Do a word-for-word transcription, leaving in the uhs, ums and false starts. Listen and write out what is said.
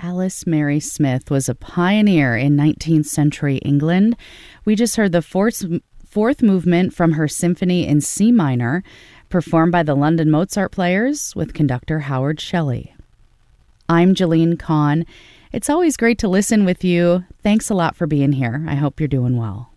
Alice Mary Smith was a pioneer in nineteenth century England. We just heard the fourth, fourth movement from her symphony in C minor, performed by the London Mozart Players with conductor Howard Shelley. I'm Jeline Kahn. It's always great to listen with you. Thanks a lot for being here. I hope you're doing well.